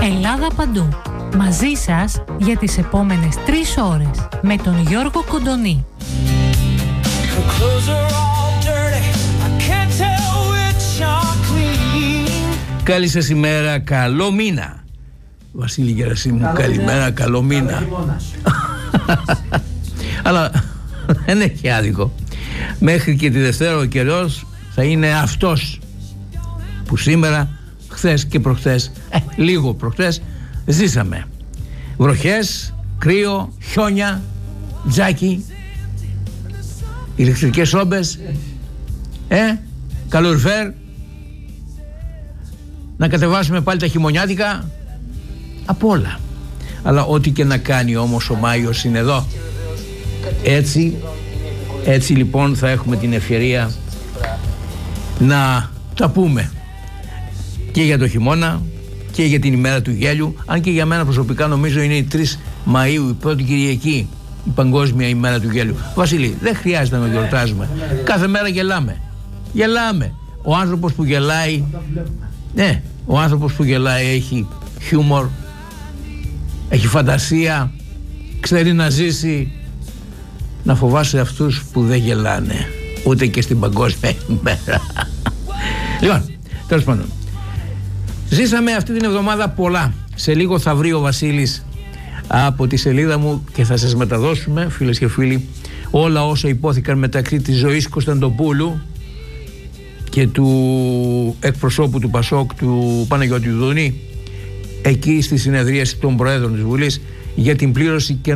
Ελλάδα παντού. Μαζί σας για τις επόμενες 3 ώρες με τον Γιώργο Κοντονή. Καλή σας ημέρα, καλό μήνα. Βασίλη Γερασίμου, καλημέρα, καλό μήνα. Αλλά δεν έχει άδικο. Μέχρι και τη Δευτέρα ο καιρός θα είναι αυτός που σήμερα, χθες και προχθές, λίγο προχθές, ζήσαμε. Βροχές, κρύο, χιόνια, τζάκι, ηλεκτρικές όμπες, καλοριφέρ, να κατεβάσουμε πάλι τα χειμωνιάτικα, απ' όλα. Αλλά ό,τι και να κάνει όμως ο Μάιος είναι εδώ. Έτσι λοιπόν θα έχουμε την ευκαιρία να τα πούμε και για το χειμώνα και για την ημέρα του γέλιου. Αν και για μένα προσωπικά νομίζω είναι η 3 Μαΐου, η πρώτη Κυριακή, η παγκόσμια ημέρα του γέλιου. Βασίλη, δεν χρειάζεται να γιορτάζουμε. Κάθε μέρα γελάμε. Ο άνθρωπος που γελάει, ο άνθρωπος που γελάει έχει χιούμορ, έχει φαντασία, ξέρει να ζήσει. Να φοβάσαι αυτούς που δεν γελάνε ούτε και στην παγκόσμια ημέρα. Λοιπόν, τέλος πάντων, ζήσαμε αυτή την εβδομάδα πολλά. Σε λίγο θα βρει ο Βασίλης από τη σελίδα μου και θα σας μεταδώσουμε, φίλες και φίλοι, όλα όσα υπόθηκαν μεταξύ της Ζωής Κωνσταντοπούλου και του εκπροσώπου του Πασόκ, του Παναγιώτη Δούνη, εκεί στη συνεδρίαση των Προέδρων της Βουλής για την πλήρωση και